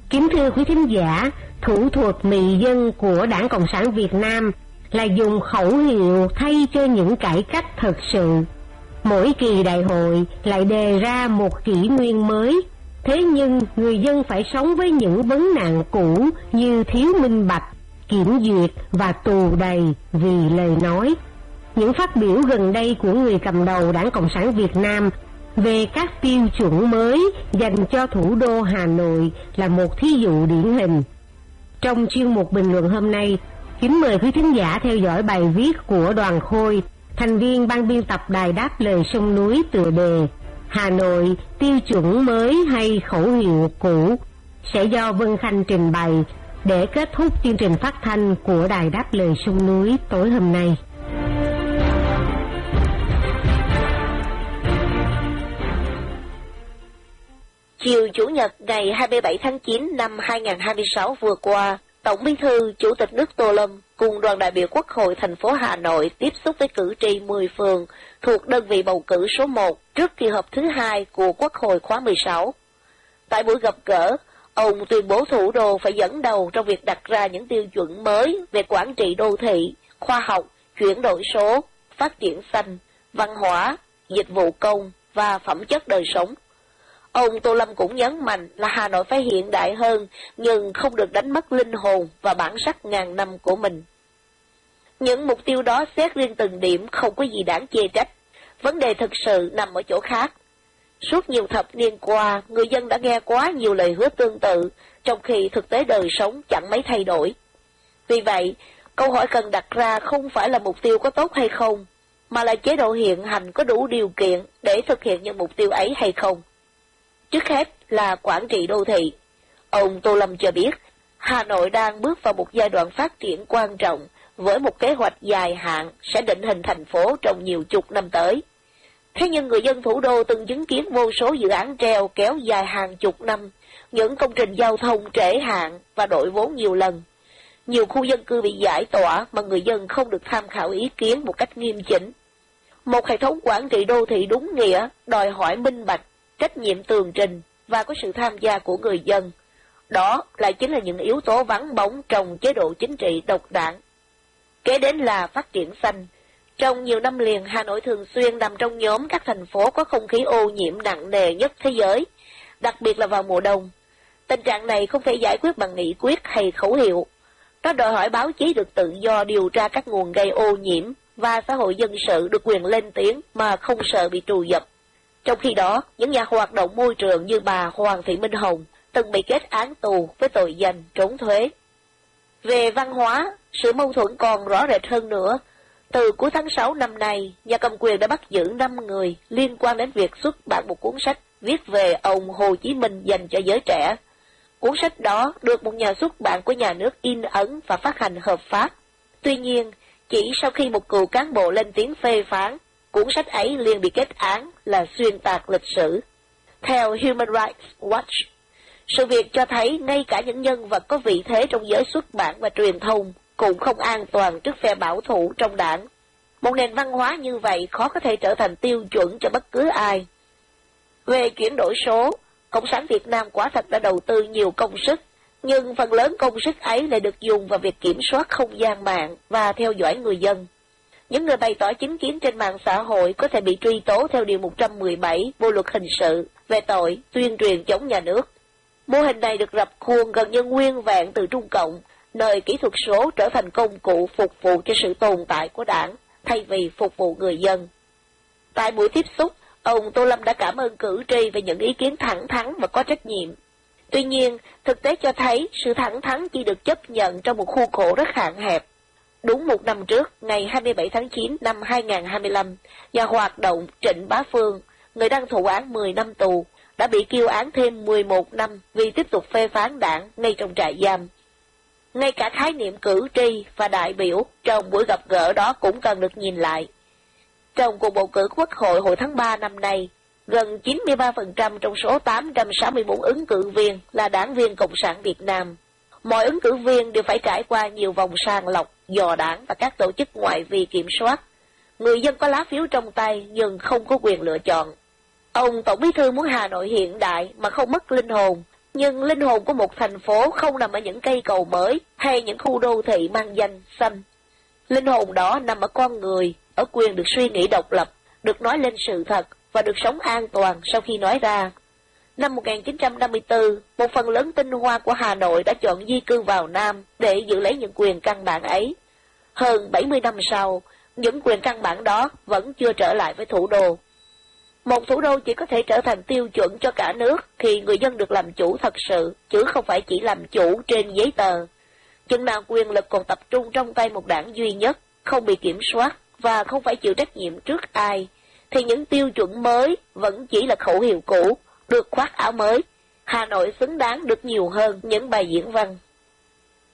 Kính thưa quý thính giả, thủ thuật mị dân của Đảng Cộng sản Việt Nam là dùng khẩu hiệu thay cho những cải cách thật sự. Mỗi kỳ đại hội lại đề ra một kỷ nguyên mới, thế nhưng người dân phải sống với những vấn nạn cũ như thiếu minh bạch, kiểm duyệt và tù đầy vì lời nói. Những phát biểu gần đây của người cầm đầu Đảng Cộng sản Việt Nam về các tiêu chuẩn mới dành cho thủ đô Hà Nội là một thí dụ điển hình. Trong chuyên mục bình luận hôm nay, kính mời quý thính giả theo dõi bài viết của Đoàn Khôi, thành viên ban biên tập Đài Đáp Lời Sông Núi, tựa đề Hà Nội tiêu chuẩn mới hay khẩu hiệu cũ, sẽ do Vân Khanh trình bày để kết thúc chương trình phát thanh của Đài Đáp Lời Sông Núi tối hôm nay. Chiều Chủ nhật ngày 27 tháng 9 năm 2026 vừa qua, Tổng Bí thư Chủ tịch nước Tô Lâm cùng đoàn đại biểu Quốc hội thành phố Hà Nội tiếp xúc với cử tri 10 phường thuộc đơn vị bầu cử số 1 trước kỳ họp thứ 2 của Quốc hội khóa 16. Tại buổi gặp gỡ, ông tuyên bố thủ đô phải dẫn đầu trong việc đặt ra những tiêu chuẩn mới về quản trị đô thị, khoa học, chuyển đổi số, phát triển xanh, văn hóa, dịch vụ công và phẩm chất đời sống. Ông Tô Lâm cũng nhấn mạnh là Hà Nội phải hiện đại hơn, nhưng không được đánh mất linh hồn và bản sắc ngàn năm của mình. Những mục tiêu đó xét riêng từng điểm không có gì đáng chê trách, vấn đề thực sự nằm ở chỗ khác. Suốt nhiều thập niên qua, người dân đã nghe quá nhiều lời hứa tương tự, trong khi thực tế đời sống chẳng mấy thay đổi. Vì vậy, câu hỏi cần đặt ra không phải là mục tiêu có tốt hay không, mà là chế độ hiện hành có đủ điều kiện để thực hiện những mục tiêu ấy hay không. Trước hết là quản trị đô thị. Ông Tô Lâm cho biết, Hà Nội đang bước vào một giai đoạn phát triển quan trọng với một kế hoạch dài hạn sẽ định hình thành phố trong nhiều chục năm tới. Thế nhưng người dân thủ đô từng chứng kiến vô số dự án treo kéo dài hàng chục năm, những công trình giao thông trễ hạn và đổi vốn nhiều lần. Nhiều khu dân cư bị giải tỏa mà người dân không được tham khảo ý kiến một cách nghiêm chỉnh. Một hệ thống quản trị đô thị đúng nghĩa đòi hỏi minh bạch, trách nhiệm tường trình và có sự tham gia của người dân. Đó lại chính là những yếu tố vắng bóng trong chế độ chính trị độc đảng. Kế đến là phát triển xanh. Trong nhiều năm liền, Hà Nội thường xuyên nằm trong nhóm các thành phố có không khí ô nhiễm nặng nề nhất thế giới, đặc biệt là vào mùa đông. Tình trạng này không thể giải quyết bằng nghị quyết hay khẩu hiệu. Nó đòi hỏi báo chí được tự do điều tra các nguồn gây ô nhiễm và xã hội dân sự được quyền lên tiếng mà không sợ bị trù dập. Trong khi đó, những nhà hoạt động môi trường như bà Hoàng Thị Minh Hồng từng bị kết án tù với tội danh trốn thuế. Về văn hóa, sự mâu thuẫn còn rõ rệt hơn nữa. Từ cuối tháng 6 năm nay, nhà cầm quyền đã bắt giữ 5 người liên quan đến việc xuất bản một cuốn sách viết về ông Hồ Chí Minh dành cho giới trẻ. Cuốn sách đó được một nhà xuất bản của nhà nước in ấn và phát hành hợp pháp. Tuy nhiên, chỉ sau khi một cựu cán bộ lên tiếng phê phán, cuốn sách ấy liền bị kết án là xuyên tạc lịch sử. Theo Human Rights Watch, sự việc cho thấy ngay cả những nhân vật có vị thế trong giới xuất bản và truyền thông cũng không an toàn trước phe bảo thủ trong đảng. Một nền văn hóa như vậy khó có thể trở thành tiêu chuẩn cho bất cứ ai. Về chuyển đổi số, Cộng sản Việt Nam quả thật đã đầu tư nhiều công sức, nhưng phần lớn công sức ấy lại được dùng vào việc kiểm soát không gian mạng và theo dõi người dân. Những người bày tỏ chính kiến trên mạng xã hội có thể bị truy tố theo Điều 117 Bộ Luật Hình sự về tội tuyên truyền chống nhà nước. Mô hình này được rập khuôn gần như nguyên vẹn từ Trung Cộng, nơi kỹ thuật số trở thành công cụ phục vụ cho sự tồn tại của đảng, thay vì phục vụ người dân. Tại buổi tiếp xúc, ông Tô Lâm đã cảm ơn cử tri về những ý kiến thẳng thắn và có trách nhiệm. Tuy nhiên, thực tế cho thấy sự thẳng thắn chỉ được chấp nhận trong một khuôn khổ rất hạn hẹp. Đúng một năm trước, ngày 27 tháng 9 năm 2025, nhà hoạt động Trịnh Bá Phương, người đang thụ án 10 năm tù, đã bị kêu án thêm 11 năm vì tiếp tục phê phán đảng ngay trong trại giam. Ngay cả khái niệm cử tri và đại biểu trong buổi gặp gỡ đó cũng cần được nhìn lại. Trong cuộc bầu cử Quốc hội hồi tháng 3 năm nay, gần 93% trong số 864 ứng cử viên là đảng viên Cộng sản Việt Nam. Mọi ứng cử viên đều phải trải qua nhiều vòng sàng lọc, dò đảng và các tổ chức ngoại vi kiểm soát. Người dân có lá phiếu trong tay nhưng không có quyền lựa chọn. Ông Tổng Bí thư muốn Hà Nội hiện đại mà không mất linh hồn, Nhưng linh hồn của một thành phố không nằm ở những cây cầu mới hay những khu đô thị mang danh xanh. Linh hồn đó nằm ở con người, ở quyền được suy nghĩ độc lập, được nói lên sự thật và được sống an toàn sau khi nói ra. Năm 1954, một phần lớn tinh hoa của Hà Nội đã chọn di cư vào Nam để giữ lấy những quyền căn bản ấy. Hơn 70 năm sau, những quyền căn bản đó vẫn chưa trở lại với thủ đô. Một thủ đô chỉ có thể trở thành tiêu chuẩn cho cả nước khi người dân được làm chủ thật sự, chứ không phải chỉ làm chủ trên giấy tờ. Chừng nào quyền lực còn tập trung trong tay một đảng duy nhất, không bị kiểm soát và không phải chịu trách nhiệm trước ai, thì những tiêu chuẩn mới vẫn chỉ là khẩu hiệu cũ, được khoác áo mới. Hà Nội xứng đáng được nhiều hơn những bài diễn văn.